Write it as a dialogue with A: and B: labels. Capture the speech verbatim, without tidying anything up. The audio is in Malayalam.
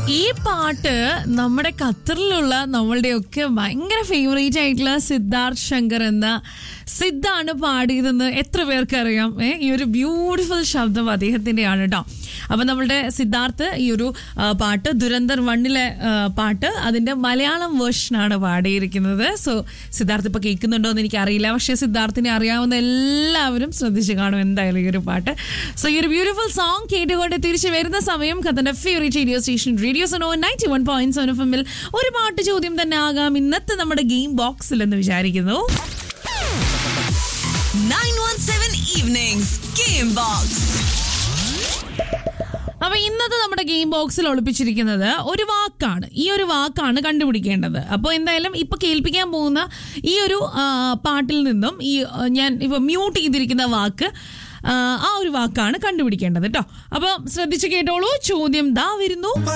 A: ഈ പാട്ട് നമ്മുടെ ഖത്തറിലുള്ള നമ്മളുടെയൊക്കെ ഭയങ്കര ഫേവറേറ്റ് ആയിട്ടുള്ള സിദ്ധാർത്ഥ് ശങ്കർ എന്ന സിദ്ധാണ് പാടിയതെന്ന് എത്ര പേർക്ക് അറിയാം? ഏഹ് ഈ ഒരു ബ്യൂട്ടിഫുൾ ശബ്ദം അദ്ദേഹത്തിൻ്റെയാണ് കേട്ടോ. അപ്പൊ നമ്മളുടെ സിദ്ധാർത്ഥ് ഈ ഒരു പാട്ട് ദുരന്തർ വണ്ണിലെ പാട്ട് അതിന്റെ മലയാളം വേർഷനാണ് പാടിയിരിക്കുന്നത്. സോ സിദ്ധാർത്ഥ് ഇപ്പൊ കേൾക്കുന്നുണ്ടോ എന്ന് എനിക്ക് അറിയില്ല, പക്ഷെ സിദ്ധാർത്ഥിനെ അറിയാവുന്ന എല്ലാവരും ശ്രദ്ധിച്ചു കാണും എന്തായാലും ഈ ഒരു പാട്ട്. സോ ഈ ഒരു ബ്യൂട്ടിഫുൾ സോങ് കേട്ടുകൊണ്ട് തിരിച്ചു വരുന്ന സമയം ഖത്തറിന്റെ favourite radio station radio Suno ninety one point seven F എമ്മിൽ ഒരു പാട്ട് ചോദ്യം തന്നെ ആകാം ഇന്നത്തെ നമ്മുടെ ഗെയിം ബോക്സിൽ എന്ന് വിചാരിക്കുന്നു.
B: nine one seven Evenings Game Box.
A: അപ്പൊ ഇന്നത്തെ നമ്മുടെ ഗെയിം ബോക്സിൽ ഒളിപ്പിച്ചിരിക്കുന്നത് ഒരു വാക്കാണ്. ഈ ഒരു വാക്കാണ് കണ്ടുപിടിക്കേണ്ടത്. അപ്പോൾ എന്തായാലും ഇപ്പൊ കേൾപ്പിക്കാൻ പോകുന്ന ഈ ഒരു പാട്ടിൽ നിന്നും ഈ ഞാൻ ഇപ്പൊ മ്യൂട്ട് ചെയ്തിരിക്കുന്ന വാക്ക്, ആ ഒരു വാക്കാണ് കണ്ടുപിടിക്കേണ്ടത് കേട്ടോ. അപ്പൊ ശ്രദ്ധിച്ചു കേട്ടോളൂ. ചോദ്യം ദാ വരുന്നു.